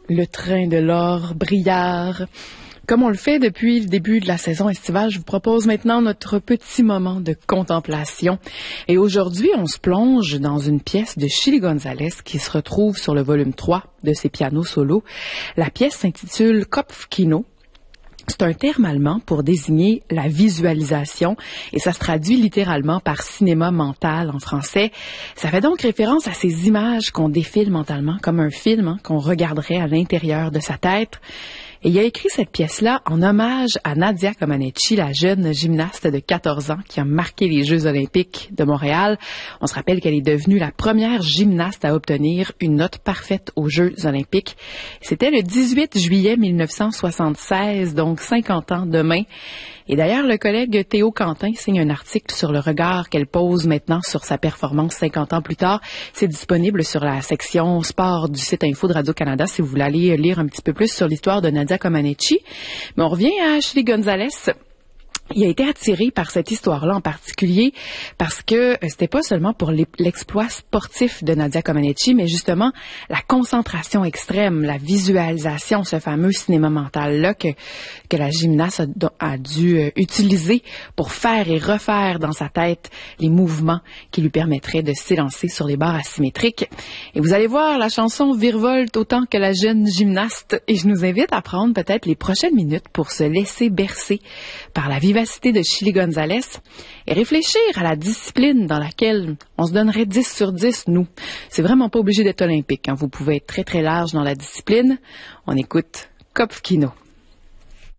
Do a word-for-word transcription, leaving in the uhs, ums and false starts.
Le train de l'or, Briard. Comme on le fait depuis le début de la saison estivale, je vous propose maintenant notre petit moment de contemplation. Et aujourd'hui, on se plonge dans une pièce de Chilly González qui se retrouve sur le volume trois de ses pianos solos. La pièce s'intitule Kopfkino. C'est un terme allemand pour désigner la visualisation et ça se traduit littéralement par cinéma mental en français. Ça fait donc référence à ces images qu'on défile mentalement comme un film hein, qu'on regarderait à l'intérieur de sa tête. Et il a écrit cette pièce-là en hommage à Nadia Comaneci, la jeune gymnaste de quatorze ans qui a marqué les Jeux olympiques de Montréal. On se rappelle qu'elle est devenue la première gymnaste à obtenir une note parfaite aux Jeux olympiques. C'était le dix-huit juillet mille neuf cent soixante-seize, donc cinquante ans demain. Et d'ailleurs, le collègue Théo Quentin signe un article sur le regard qu'elle pose maintenant sur sa performance cinquante ans plus tard. C'est disponible sur la section sport du site Info de Radio-Canada si vous voulez aller lire un petit peu plus sur l'histoire de Nadia Comaneci. Mais on revient à Chilly González. Il a été attiré par cette histoire-là en particulier parce que c'était pas seulement pour l'exploit sportif de Nadia Comaneci, mais justement la concentration extrême, la visualisation, ce fameux cinéma mental-là que, que la gymnaste a, a dû utiliser pour faire et refaire dans sa tête les mouvements qui lui permettraient de s'élancer sur les barres asymétriques. Et vous allez voir, la chanson virevolte autant que la jeune gymnaste et je nous invite à prendre peut-être les prochaines minutes pour se laisser bercer par la vivacité de Chilly González et réfléchir à la discipline dans laquelle on se donnerait dix sur dix, nous. C'est vraiment pas obligé d'être olympique. Hein. Vous pouvez être très très large dans la discipline. On écoute Kopfkino.